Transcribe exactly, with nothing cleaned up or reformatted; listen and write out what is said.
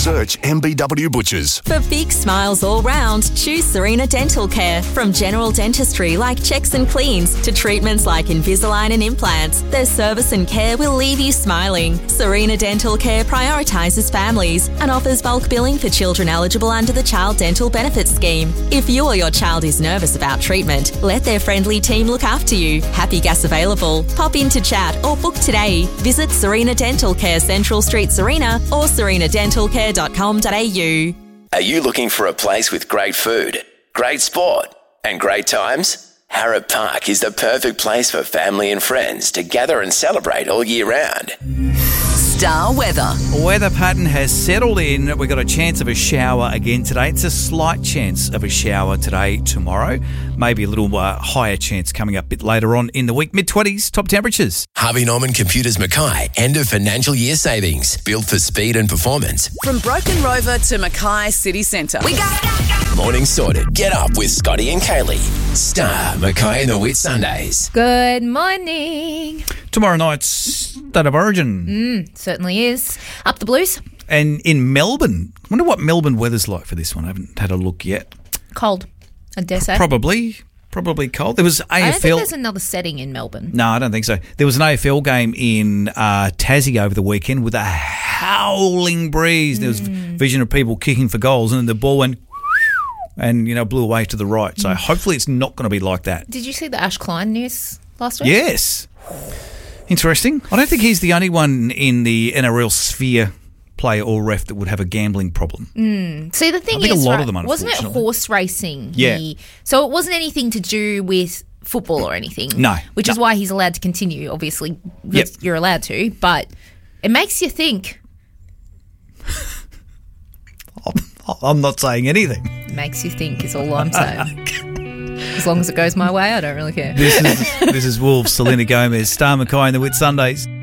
Search M B W Butchers. For big smiles all round, choose Serena Dental Care. From general dentistry like checks and cleans to treatments like Invisalign and implants, their service and care will leave you smiling. Serena Dental Care prioritises families and offers bulk billing for children eligible under the Child Dental Benefits Scheme. If you or your child is nervous about treatment, let their friendly team look after you. Happy Gas available. Pop in to chat or book today. Visit Serena Dental Care, Central Street, Serena, or serena dental care dot com dot a u. Are you looking for a place with great food, great sport, and great times? Harrop Park is the perfect place for family and friends to gather and celebrate all year round. Star weather. Weather pattern has settled in. We've got a chance of a shower again today. It's a slight chance of a shower today, tomorrow. Maybe a little uh, higher chance coming up a bit later on in the week. mid-twenties, top temperatures. Harvey Norman Computers Mackay, end of financial year savings. Built for speed and performance. From Broken Rover to Mackay City Centre. We got it. Morning sorted. Get up with Scotty and Kaylee. Star Mackay and the Wit Sundays. Good morning. Tomorrow night's State of Origin. Mm, certainly is. Up the Blues. And in Melbourne, I wonder what Melbourne weather's like for this one. I haven't had a look yet. Cold, I dare say. Probably. Probably cold. There was A F L. I don't think there's another setting in Melbourne. No, I don't think so. There was an A F L game in uh, Tassie over the weekend with a howling breeze. There was vision of people kicking for goals, and then the ball went and, you know, blew away to the right. So hopefully it's not going to be like that. Did you see the Ash Klein news last week? Yes. Interesting. I don't think he's the only one in the N R L sphere, player or ref, that would have a gambling problem. Mm. See, the thing I think is, a lot right, of them, wasn't it horse racing? Yeah. He, so it wasn't anything to do with football or anything. No. Which no. is why he's allowed to continue, obviously. Yep. You're allowed to. But it makes you think. I'm not saying anything. It makes you think is all I'm saying. As long as it goes my way, I don't really care. This is, this is Wolves, Selena Gomez, Star Mackay and the Wit Sundays.